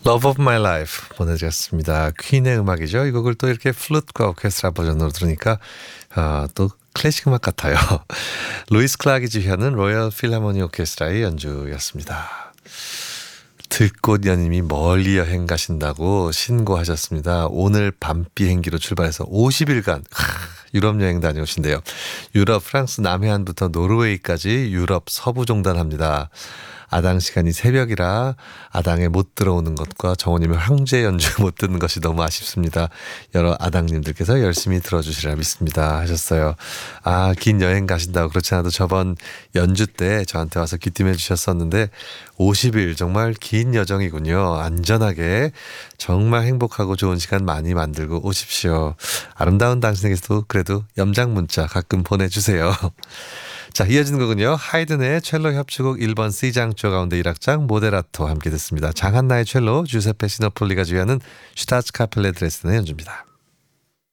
Love of My Life 보내드렸습니다. 퀸의 음악이죠. 이 곡을 또 이렇게 플루트과 오케스트라 버전으로 들으니까 또 클래식 음악 같아요. 루이스 클락이 지휘하는 로열 필하모니 오케스트라의 연주였습니다. 들꽃연님이 멀리 여행 가신다고 신고하셨습니다. 오늘 밤 비행기로 출발해서 50일간 유럽 여행 다녀오신대요. 유럽 프랑스 남해안부터 노르웨이까지 유럽 서부 종단합니다. 아당 시간이 새벽이라 아당에 못 들어오는 것과 정호님의 황제 연주 못 듣는 것이 너무 아쉽습니다. 여러 아당님들께서 열심히 들어주시라 믿습니다 하셨어요. 긴 여행 가신다고. 그렇지 않아도 저번 연주 때 저한테 와서 귀띔해 주셨었는데 50일 정말 긴 여정이군요. 안전하게 정말 행복하고 좋은 시간 많이 만들고 오십시오. 아름다운 당신에게서도 그래도 염장 문자 가끔 보내주세요. 자, 이어지는 곡은요. 하이든의 첼로 협주곡 1번 C장조 가운데 1악장 모데라토 함께 듣습니다. 장한나의 첼로, 주세페 시노폴리가 지휘하는 슈타츠 카펠레 드레스덴의 연주입니다.